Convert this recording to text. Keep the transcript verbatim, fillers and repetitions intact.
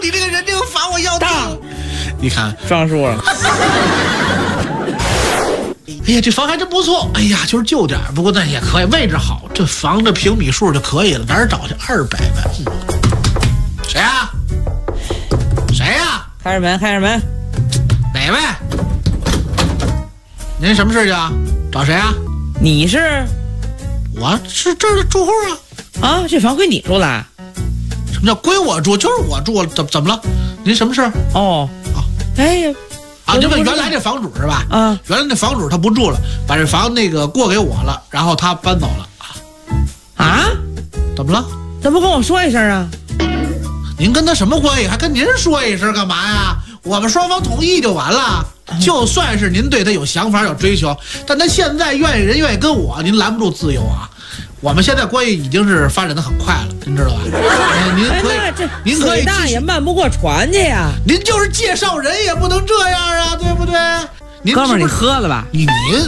你这个人这个房我要定。你看上树了。 哎呀，这房还真不错。哎呀，就是旧点不过那也可以，位置好。这房的平米数就可以了，哪儿找去？二百万。谁呀？谁呀？ 开着门，开着门。 哪位？您什么事情啊？找谁啊？ 你是？ 我是这儿的住户啊。 啊，这房归你住了？ 什么叫归我住？就是我住了，怎怎么了？您什么事？ 哦， 啊， 哎呀， 啊，这个原来这房主是吧？ 啊， 原来那房主他不住了，把这房那个过给我了，然后他搬走了。 啊？ 怎么了？ 怎么不跟我说一声啊？ 您跟他什么关系？还跟您说一声干嘛呀？我们双方同意就完了。就算是您对他有想法有追求，但他现在愿意人愿意跟我，您拦不住自由啊。我们现在关系已经是发展的很快了，您知道吧？哎、您可以， 哎、这您可以水大也漫不过船去呀。 您就是介绍人也不能这样啊，对不对？您哥们儿， 是不是你喝了吧？ 你您